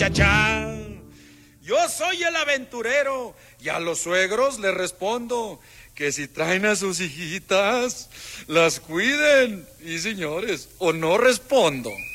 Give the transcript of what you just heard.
Cha. Yo soy el aventurero y a los suegros les respondo que si traen a sus hijitas, las cuiden. Y señores, o no respondo.